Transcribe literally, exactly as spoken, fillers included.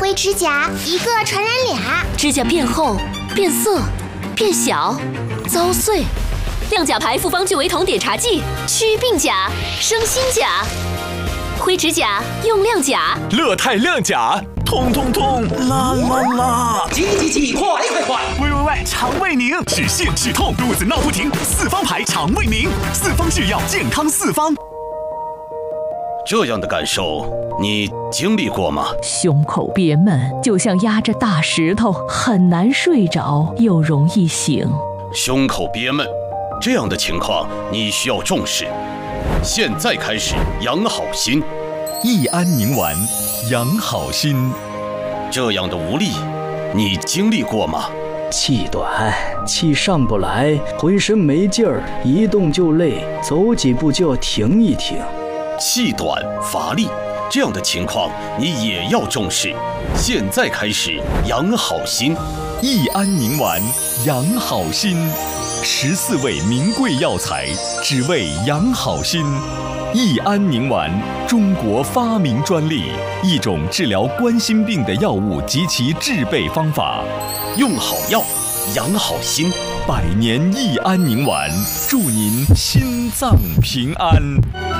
灰指甲一个传染俩， 指甲变厚、变色、变小、遭碎。亮甲牌复方聚维酮碘茶剂，祛病甲、生新甲。灰指甲用亮甲， 乐泰亮甲，痛痛痛，啦啦啦！ 急急急，快快快！ 喂喂喂，肠胃宁，止泻止痛，肚子闹不停，四方牌肠胃宁，四方制药，健康四方。 这样的感受，你经历过吗？ 胸口憋闷，就像压着大石头，很难睡着，又容易醒。 胸口憋闷，这样的情况你需要重视。现在开始养好心， 益安宁丸，养好心。 这样的无力，你经历过吗？ 气短，气上不来，浑身没劲儿，一动就累，走几步就要停一停。 气短乏力，这样的情况你也要重视。现在开始养好心， 益安宁丸，养好心。十四味名贵药材，只为养好心。益安宁丸，中国发明专利，一种治疗冠心病的药物及其制备方法。 用好药，养好心。 百年益安宁丸，祝您心脏平安。